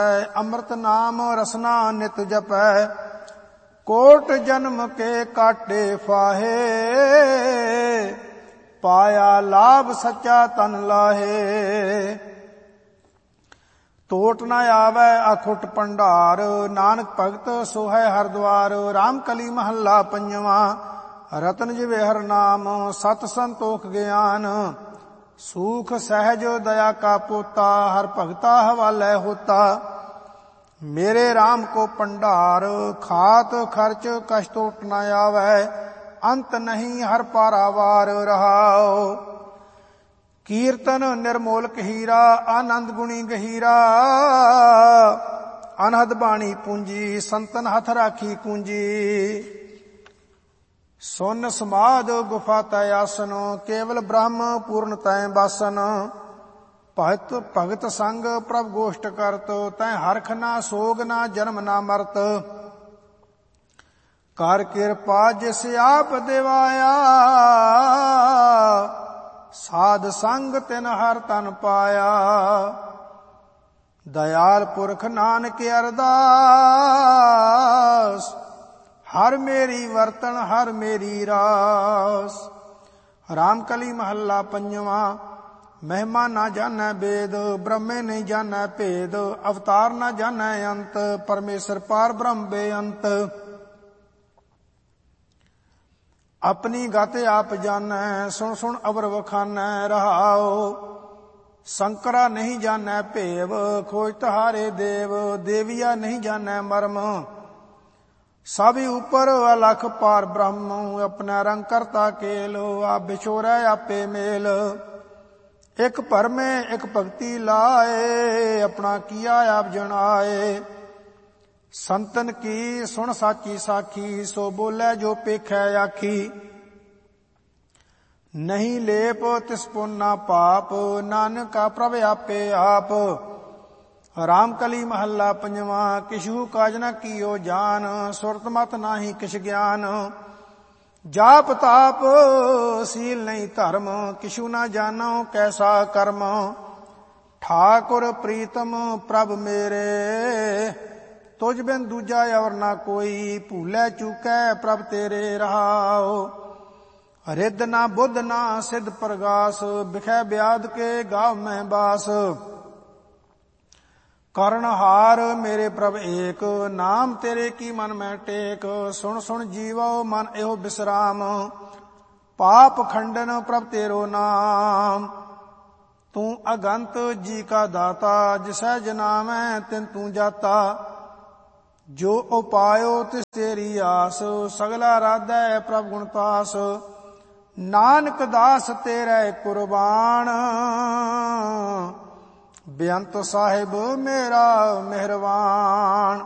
ਅੰਮ੍ਰਿਤ ਨਾਮ ਰਸਨਾ ਨਿਤ ਜਪੈ। ਕੋਟ ਜਨਮ ਕੇ ਕਾਟੇ ਫਾਹੇ, ਪਾਇਆ ਲਾਭ ਸੱਚਾ ਤਨ ਲਾਹੇ। ਟੋਟ ਨ ਆਵੈ ਅਖੁੱਟ ਭੰਡਾਰ, ਨਾਨਕ ਭਗਤ ਸੋਹੈ ਹਰਦੁਆਰ। ਰਾਮ ਕਲੀ ਮਹੱਲਾ ਪੰਜਵਾਂ। ਰਤਨ ਜਿਵੇਂ ਹਰ ਨਾਮ, ਸਤ ਸੰਤੋਖ ਗਿਆਨ। ਸੂਖ ਸਹਿਜ ਦਇਆ ਕਾ ਪੋਤਾ, ਹਰ ਭਗਤਾ ਹਵਾਲੇ ਹੋਤਾ। ਮੇਰੇ ਰਾਮ ਕੋ ਭੰਡਾਰ, ਖਾਤ ਖਰਚ ਕਛ ਟੋਟ ਨ ਆਵੈ। ਅੰਤ ਨਹੀਂ ਹਰ ਪਾਰਾਵਾਰ ਰਹਾਉ। ਕੀਰਤਨ ਨਿਰਮੋਲਕ ਹੀਰਾ, ਆਨੰਦ ਗੁਣੀ ਗਹੀਰਾ। ਅਨਹਦ ਬਾਣੀ ਪੂੰਜੀ, ਸੰਤਨ ਹੱਥ ਰਾਖੀ ਕੂੰਜੀ। ਸੁਨ ਸਮਾਧ ਗੁਫਾ ਤੈ ਆਸਨ, ਕੇਵਲ ਬ੍ਰਹਮ ਪੂਰਨ ਤੈ ਬਾਸਨ। ਭਗਤ ਸੰਗ ਪ੍ਰਭ ਗੋਸ਼ਟ ਕਰਤ, ਤੈ ਹਰਖ ਨਾ ਸੋਗ ਨਾ ਜਨਮ ਨਾ ਮਰਤ। ਕਰ ਕਿਰਪਾ ਜਿਸ ਆਪ ਦਿਵਾਇਆ, ਸਾਧ ਸੰਗ ਤਿਨ ਹਰ ਤਨ ਪਾਇਆ। ਦਇਆਲ ਪੁਰਖ ਨਾਨਕ ਅਰਦਾਸ, ਹਰ ਮੇਰੀ ਵਰਤਨ ਹਰ ਮੇਰੀ ਰਾਸ। ਰਾਮ ਕਲੀ ਮਹੱਲਾ ਪੰਜਵਾਂ। ਮਹਿਮਾ ਨਾ ਜਾਣੈ ਬੇਦ, ਬ੍ਰਹਮੇ ਨਹੀਂ ਜਾਣੈ ਭੇਦ। ਅਵਤਾਰ ਨਾ ਜਾਣੈ ਅੰਤ, ਪਰਮੇਸ਼ਰ ਪਾਰ ਬ੍ਰਹਮ ਬੇਅੰਤ। ਆਪਣੀ ਗਤ ਆਪ ਜਾਣੈ, ਸੁਣ ਸੁਣ ਅਵਰ ਵਖਾਨੈ ਰਹਾਉ। ਸ਼ੰਕਰਾ ਨਹੀਂ ਜਾਣੈ ਭੇਵ, ਖੋਜ ਤੁਹਾਰੇ ਦੇਵ। ਦੇਵੀਆ ਨਹੀਂ ਜਾਣੈ ਮਰਮ, ਸਭ ਉਪਰ ਅਲਖ ਪਾਰ ਬ੍ਰਹਮ। ਆਪਣਾ ਰੰਗ ਕਰਤਾ ਕੇਲ, ਆਪ ਵਿਛੋਰੈ ਆਪੇ ਮੇਲ। ਇਕ ਭਰਮੇ ਇਕ ਭਗਤੀ ਲਾਏ, ਆਪਣਾ ਕੀਆ ਆਪ ਜਣਾਏ। ਸੰਤਨ ਕੀ ਸੁਣ ਸਾਚੀ ਸਾਖੀ, ਸੋ ਬੋਲੇ ਜੋ ਪੇਖੈ ਆਖੀ। ਨਹੀਂ ਲੇਪ ਤਿਸ ਪੁਨ ਨਾ ਪਾਪ, ਨਾਨਕਾ ਪ੍ਰਭ ਆਪੇ ਆਪ। ਰਾਮ ਕਲੀ ਮਹੱਲਾ ਪੰਜਵਾਂ। ਕਿਛੂ ਕਾਜ ਨ ਕੀਓ ਜਾਨ, ਸੁਰਤ ਮਤ ਨਾਹੀ ਕਿਛ ਗਿਆਨ। ਜਾਪ ਤਾਪ ਸੀਲ ਨਹੀਂ ਧਰਮ, ਕਿਛੂ ਨਾ ਜਾਣੋ ਕੈਸਾ ਕਰਮ। ਠਾਕੁਰ ਪ੍ਰੀਤਮ ਪ੍ਰਭ ਮੇਰੇ, ਤੁਝ ਬਿਨ ਦੂਜਾ ਅਵਰ ਨਾ ਕੋਈ। ਭੂਲੇ ਚੂਕੈ ਪ੍ਰਭ ਤੇਰੇ ਰਹਾਉ। ਰਿੱਧ ਨਾ ਬੁੱਧ ਨਾ ਸਿੱਧ ਪ੍ਰਗਾਸ, ਬਿਖੈ ਬਿਆਦ ਕੇ ਗਾਵ ਮੈਂ ਬਾਸ। ਕਰਨਹਾਰ ਮੇਰੇ ਪ੍ਰਭ ਏਕ, ਨਾਮ ਤੇਰੇ ਕੀ ਮਨ ਮੈਂ ਟੇਕ। ਸੁਣ ਸੁਣ ਜੀਵੋ ਮਨ ਇਹੋ ਬਿਸਰਾਮ, ਪਾਪ ਖੰਡਨ ਪ੍ਰਭ ਤੇਰੋ ਨਾਮ। ਤੂੰ ਅਗੰਤ ਜੀ ਕਾ ਦਾਤਾ, ਜਿਸੈ ਜਨਾਮੈ ਤਿਨ ਤੂੰ ਜਾਤਾ। ਜੋ ਉਪਾਇਓ ਤਿਸ ਤੇਰੀ ਆਸ, ਸਗਲਾ ਰਾਧੈ ਪ੍ਰਭ ਗੁਣ ਪਾਸ। ਨਾਨਕ ਦਾਸ ਤੇਰੇ ਕੁਰਬਾਨ, ਬੇਅੰਤ ਸਾਹਿਬ ਮੇਰਾ ਮਿਹਰਬਾਨ।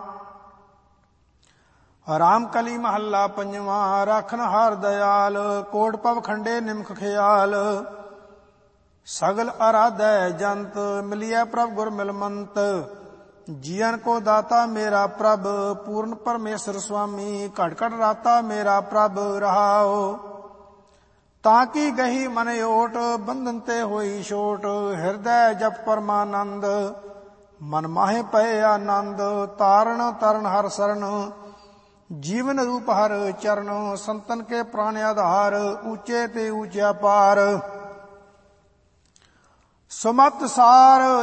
ਰਾਮ ਕਲੀ ਮਹੱਲਾ ਪੰਜਵਾਂ। ਰਾਖਨ ਹਰ ਦਇਆਲ, ਕੋਟ ਪਵ ਖੰਡੇ ਨਿਮਖ ਖਿਆਲ। ਸਗਲ ਅਰਾਧੈ ਜੰਤ, ਮਿਲਿਐ ਪ੍ਰਭ ਗੁਰ ਮਿਲਮੰਤ। ਜੀਵਨ ਕੋ ਦਾਤਾ ਮੇਰਾ ਪ੍ਰਭ, ਪੂਰਨ ਪਰਮੇਸ਼ਰ ਸੁਆਮੀ। ਘਟ ਘਟ ਰਾਤਾ ਮੇਰਾ ਪ੍ਰਭ ਰਹਾਉ। ਤਾਂ ਕੀ ਗਹੀ ਮਨ ਓਟ, ਬੰਧਨ ਤੇ ਹੋਈ ਛੋਟ। ਹਿਰਦੈ ਜਪ ਪਰਮਾਨੰਦ, ਮਨ ਮਾਹੇ ਪਏ ਆਨੰਦ। ਤਾਰਨ ਤਰਨ ਹਰ ਸਰਨ, ਜੀਵਨ ਰੂਪ ਹਰ ਚਰਨ। ਸੰਤਨ ਕੇ ਪ੍ਰਾਣ ਆਧਾਰ, ਊਚੇ ਤੇ ਊਚਾ ਪਾਰ। ਸੁਮਤ ਸਾਰ